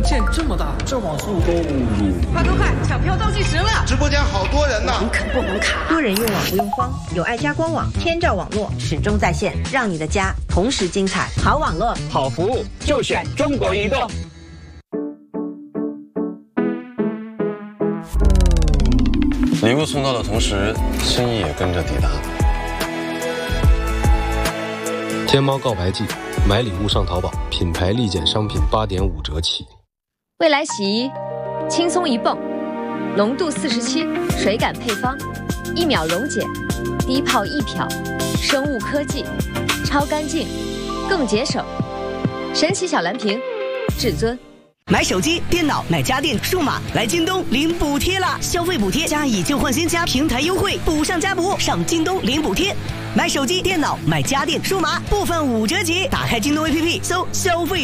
见这么大，这网速都快，抢票倒计时了！ 直播间好多人呢， 能啃不能卡。 多人用网不用慌，有爱家官网，天照网络始终在线，让你的家同时精彩。好网络， 好服务，就选中国移动。 礼物送到的同时，心意也跟着抵达。 天猫告白季，买礼物上淘宝，品牌立减商品8.5折起。 未来洗衣，轻松一泵，浓度47，水感配方，1秒溶解，低泡易漂，生物科技，超干净，更节省。神奇小蓝瓶，至尊。 买手机、电脑、买家电、数码，来京东领补贴啦！消费补贴加以旧换新加平台优惠，补上加补，上京东领补贴。买手机、电脑、买家电、数码，部分5折起。打开京东 APP，搜消费